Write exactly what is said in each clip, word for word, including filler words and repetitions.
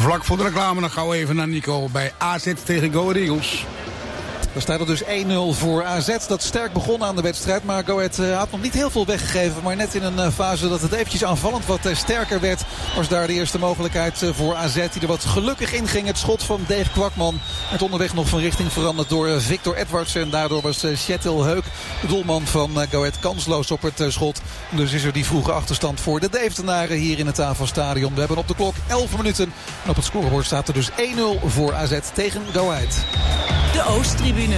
Vlak voor de reclame dan gauw even naar Nico bij A Z tegen Go Ahead Eagles. Er staat er dus één nul voor A Z. Dat sterk begon aan de wedstrijd. Maar Go Ahead uh, had nog niet heel veel weggegeven. Maar net in een uh, fase dat het eventjes aanvallend wat uh, sterker werd. Was daar de eerste mogelijkheid uh, voor A Z. Die er wat gelukkig in ging. Het schot van Dave Kwakman. Het onderweg nog van richting veranderd door uh, Victor Edwards. En daardoor was uh, Sjettil Heuk, de doelman van uh, Go Ahead, kansloos op het uh, schot. Dus is er die vroege achterstand voor de Deventenaren hier in het Tafelstadion. We hebben op de klok elf minuten. En op het scorebord staat er dus één nul voor A Z tegen Go Ahead. De Oosttribune. De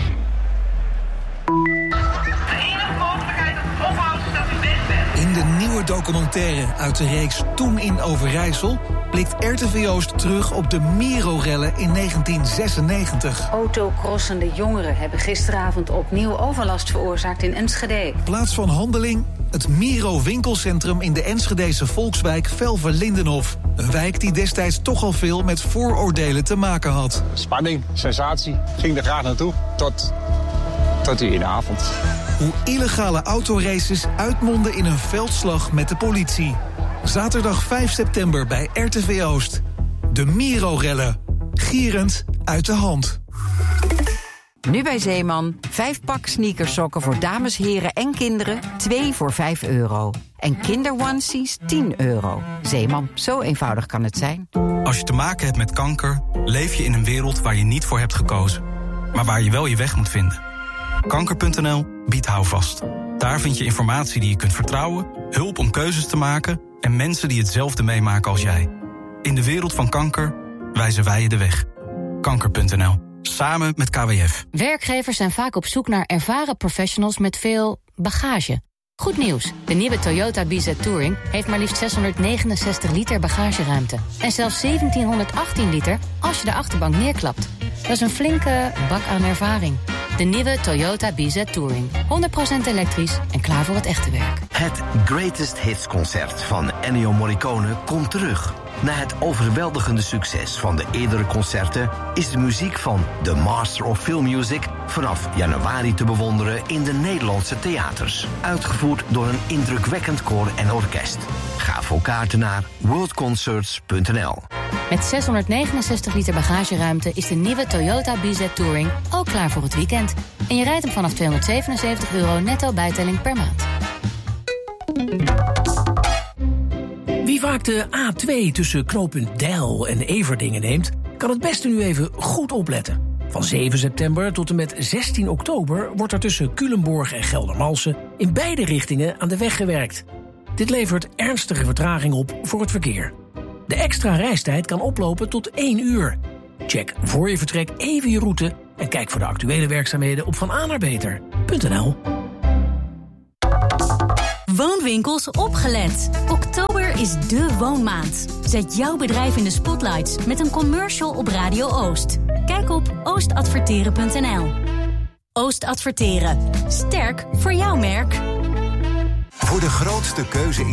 enige mogelijkheid om ophouden is dat u weg bent. In de nieuwe documentaire uit de reeks Toen in Overijssel blikt R T V Oost terug op de Miro-rellen in negentien zesennegentig. Autocrossende jongeren hebben gisteravond opnieuw overlast veroorzaakt in Enschede. Plaats van handeling, het Miro-winkelcentrum in de Enschedese volkswijk Velver-Lindenhof. Een wijk die destijds toch al veel met vooroordelen te maken had. Spanning, sensatie, ging er graag naartoe. Tot, tot die ene avond. Hoe illegale autoraces uitmonden in een veldslag met de politie. Zaterdag vijf september bij R T V Oost. De Miro-rellen. Gierend uit de hand. Nu bij Zeeman. Vijf pak sneakersokken voor dames, heren en kinderen. Twee voor vijf euro. En kinderonesies tien euro. Zeeman, zo eenvoudig kan het zijn. Als je te maken hebt met kanker, leef je in een wereld waar je niet voor hebt gekozen. Maar waar je wel je weg moet vinden. Kanker punt n l biedt houvast. Daar vind je informatie die je kunt vertrouwen, hulp om keuzes te maken en mensen die hetzelfde meemaken als jij. In de wereld van kanker wijzen wij je de weg. Kanker punt n l. Samen met K W F. Werkgevers zijn vaak op zoek naar ervaren professionals met veel bagage. Goed nieuws. De nieuwe Toyota B Z Touring heeft maar liefst zeshonderdnegenenzestig liter bagageruimte. En zelfs zeventienhonderdachttien liter als je de achterbank neerklapt. Dat is een flinke bak aan ervaring. De nieuwe Toyota B Z Touring. honderd procent elektrisch en klaar voor het echte werk. Het Greatest Hits concert van Ennio Morricone komt terug. Na het overweldigende succes van de eerdere concerten is de muziek van The Master of Film Music vanaf januari te bewonderen in de Nederlandse theaters. Uitgevoerd door een indrukwekkend koor en orkest. Ga voor kaarten naar world concerts punt n l. Met zeshonderdnegenenzestig liter bagageruimte is de nieuwe Toyota B Z Touring ook klaar voor het weekend. En je rijdt hem vanaf tweehonderdzevenenzeventig euro netto bijtelling per maand. Wie vaak de A twee tussen knooppunt Deil en Everdingen neemt, kan het beste nu even goed opletten. Van zeven september tot en met zestien oktober wordt er tussen Culemborg en Geldermalsen in beide richtingen aan de weg gewerkt. Dit levert ernstige vertraging op voor het verkeer. De extra reistijd kan oplopen tot één uur. Check voor je vertrek even je route en kijk voor de actuele werkzaamheden op van a naar beter punt n l. Woonwinkels opgelet. Oktober is de woonmaand. Zet jouw bedrijf in de spotlights met een commercial op Radio Oost. Kijk op oost adverteren punt n l. Oost Adverteren. Sterk voor jouw merk. Voor de grootste keuze